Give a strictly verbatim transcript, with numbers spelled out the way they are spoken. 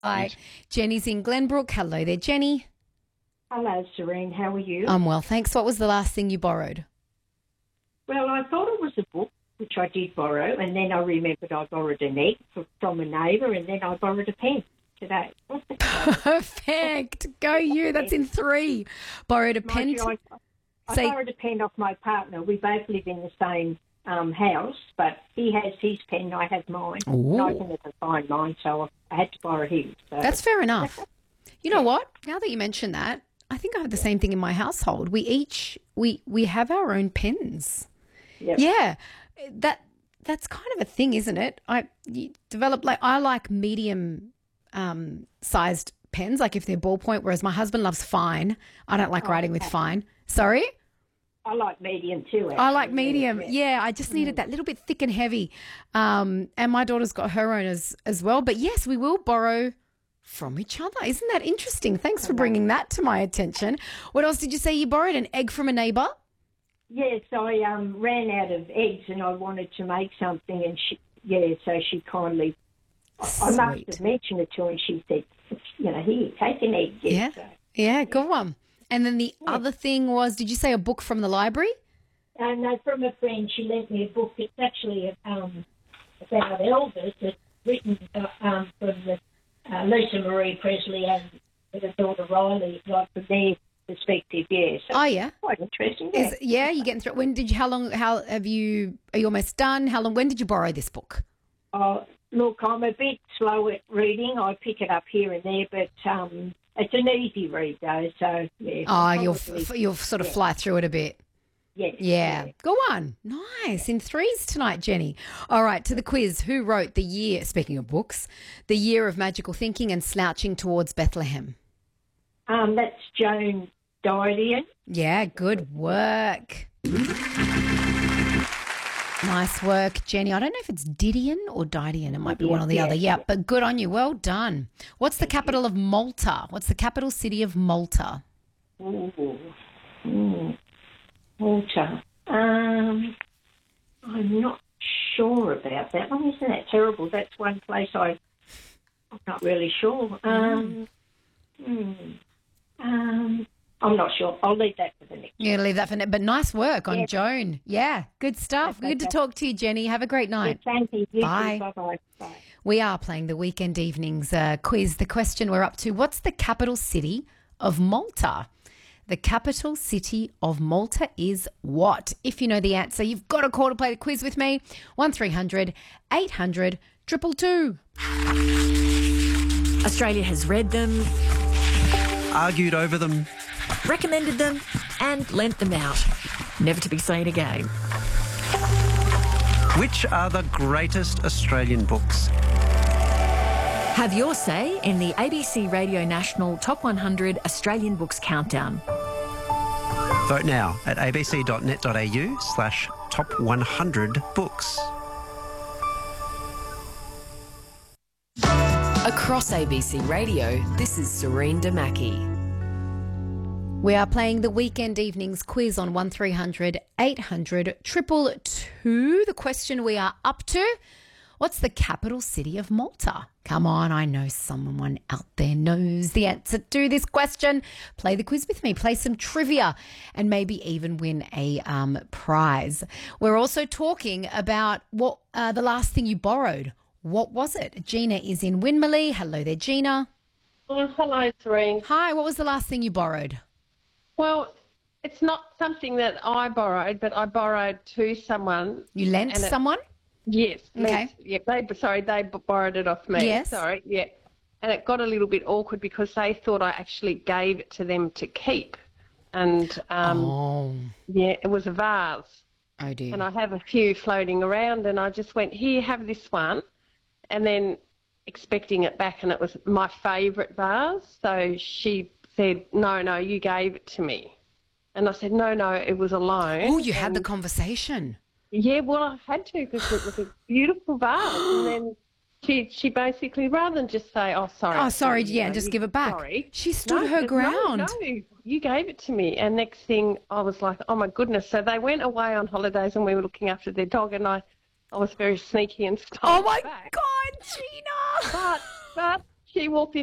Hi. Jenny's in Glenbrook. Hello there, Jenny. Hello, Serene. How are you? I'm well, thanks. What was the last thing you borrowed? Well, I thought it was a book, which I did borrow, and then I remembered I borrowed an egg from a neighbour, and then I borrowed a pen today. Perfect. Go you. That's in three. Borrowed a pen. Mind you, I, I Say- borrowed a pen off my partner. We both live in the same um, house, but he has his pen, I have mine. Ooh. And I can never find mine, so I had to borrow his. So. That's fair enough. You know what? Now that you mention that, I think I have the same thing in my household. We each we we have our own pens. Yep. Yeah, that that's kind of a thing, isn't it? I you develop like I like medium um, sized pens, like if they're ballpoint, whereas my husband loves fine. I don't like Oh, writing with okay. fine. Sorry. I like medium too. Actually. I like medium. Yeah, Yeah, I just needed that little bit thick and heavy. Um, and my daughter's got her own as, as well. But yes, we will borrow from each other. Isn't that interesting? Thanks for bringing that to my attention. What else did you say? You borrowed an egg from a neighbour? Yes, I um, ran out of eggs and I wanted to make something, and she, yeah, so she kindly, I, I must Sweet. have mentioned it to her, and she said, you know, here, take an egg. Yeah. Yes, so. Yeah, good one. And then the other thing was, did you say a book from the library? Uh, no, from a friend, she lent me a book. It's actually um, about Elvis. It's written uh, um, from the, uh, Lisa Marie Presley and her daughter Riley, like from their perspective, yeah. So Oh, yeah. quite interesting, yeah. Is, yeah, you're getting through it. When did you, how long, how have you, are you almost done? How long, when did you borrow this book? Oh, look, I'm a bit slow at reading. I pick it up here and there, but um, it's an easy read, though, so, yeah. Oh, you'll, probably- f- you'll sort of yeah. fly through it a bit. Yes, Yeah. Go on. Nice. In threes tonight, Jenny. All right, to the quiz. Who wrote the year, speaking of books, the year of magical thinking and slouching towards Bethlehem? Um, that's Joan Didion. Yeah, good work. Nice work, Jenny. I don't know if it's Didion or Didion. It might be one or the Yeah, other. yeah. Yeah, but good on you. Well done. What's the capital of Malta? What's the capital city of Malta? Ooh. Mm. Malta. Um, I'm not sure about that one. Isn't that terrible? That's one place I, I'm not really sure. Um, mm. Um, I'm not sure. I'll leave that for the next. You're going to leave that for now. But nice work on Yeah. Joan. Yeah, good stuff. Okay, Good to okay. talk to you, Jenny. Have a great night. Thank you. You Bye. too. Bye-bye. Bye. We are playing the weekend evenings uh, quiz. The question we're up to, what's the capital city of Malta? The capital city of Malta is what? If you know the answer, you've got a call to play the quiz with me. one three hundred eight hundred two two two. Australia has read them, Argued over them. recommended them, and lent them out. Never to be seen again. Which are the greatest Australian books? Have your say in the A B C Radio National Top one hundred Australian Books Countdown. Vote now at abc.net.au slash top 100 books. Across A B C Radio, this is Serene Damaki. We are playing the weekend evenings quiz on one three hundred eight hundred two two two. The question we are up to, what's the capital city of Malta? Come on, I know someone out there knows the answer to this question. Play the quiz with me, play some trivia, and maybe even win a um, prize. We're also talking about what uh, the last thing you borrowed. What was it? Gina is in Winmalee. Hello there, Gina. Oh, hello, Serene. Hi, what was the last thing you borrowed? Well, it's not something that I borrowed, but I borrowed to someone. You lent And it- someone? Yes. Okay. lent- Yeah, they, sorry, they b- borrowed it off me. Yes. Sorry, yeah. And it got a little bit awkward because they thought I actually gave it to them to keep. And, um, Oh, yeah, it was a vase. oh dear. And I have a few floating around, and I just went, here, have this one. And then expecting it back, and it was my favourite vase. So she said, no, no, you gave it to me. And I said, no, no, it was a loan. Oh, you had the And- conversation. Yeah, well, I had to because it was a beautiful vase. And then she she basically, rather than just say, oh, sorry. Oh, sorry, you yeah, know, and just you- give it back. Sorry. She stood No, her no, ground. No, you gave it to me. And next thing, I was like, oh, my goodness. So they went away on holidays and we were looking after their dog, and I, I was very sneaky and stole Oh, it my back. God, Gina. But, but she walked in